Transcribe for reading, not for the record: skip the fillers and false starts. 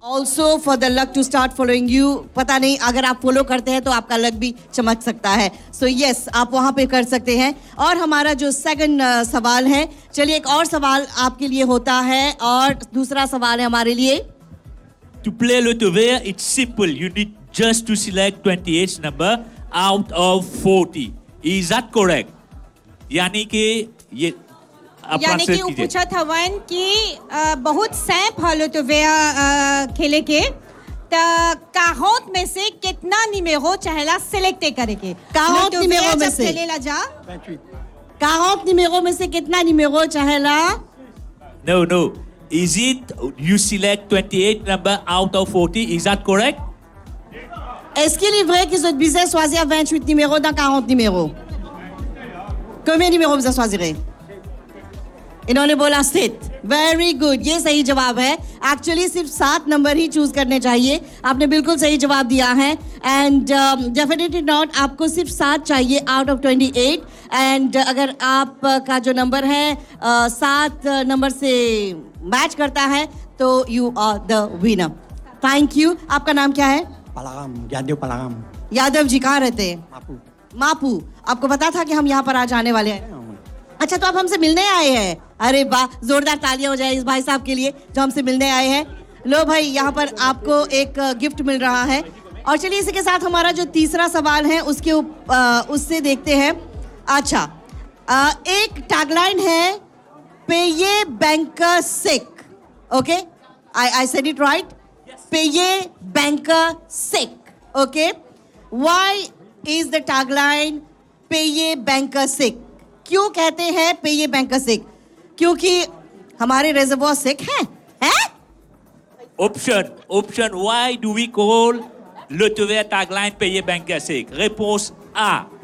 Also for the luck to start following you. पता नहीं अगर आप फॉलो करते हैं तो आपका लक भी चमक सकता है. सो यस, आप वहां पे कर सकते हैं. और हमारा जो सेकंड सवाल है, चलिए एक और सवाल आपके लिए होता है. और दूसरा सवाल है हमारे लिए. To play Lotovea, it's simple. You need just to select 28th number out of 40. Is that correct? यानी कि ये आप यानी कि आंसर वो कीजिए. पूछा था वन कि बहुत सैंप हलो तो वे खेले के त काहोत में से कितना निमेरो चाहेला सिलेक्ट करेके. काहोत निमेरो में से? खेलेला जा 40 निमेरो में से कितना निमेरो चाहेला? No. Is it you select 28 number out of 40? Is that correct? Est-ce qu'il est vrai qu'ils ont besoin de choisir 28 numéros dans 40 numéros? Combien de numéros vous choisirez? इन्होंने बोला 7. वेरी गुड, ये सही जवाब है. एक्चुअली सिर्फ 7 number ही choose करने चाहिए. आपने बिल्कुल सही जवाब दिया है. एंड डेफिनेटली नॉट, आपको सिर्फ 7 चाहिए आउट ऑफ 28. एंड अगर आपका जो नंबर है 7 नंबर से मैच करता है तो you are the winner. Thank you. आपका नाम क्या है? पलागम, यादव पलागम. यादव जी कहाँ रहते हैं? मापू. मापू. आपको पता था कि हम यहाँ पर आज आने वाले हैं? अच्छा, तो आप हमसे मिलने आए हैं. अरे वाह, जोरदार तालियां हो जाए इस भाई साहब के लिए जो हमसे मिलने आए हैं. लो भाई, यहाँ पर आपको एक गिफ्ट मिल रहा है. और चलिए इसी के साथ हमारा जो तीसरा सवाल है उससे देखते हैं. अच्छा, एक टैगलाइन है, पेये banker sick. Okay, I said it right? पेये banker sick. Okay, why is the tagline पेये बैंकर सिक? क्यों कहते हैं पेये बैंकर सिक? क्योंकि हमारे रिजर्वोयर सिक हैं? Option. Why do we call Lotovea tagline payer banker sick? Réponse A.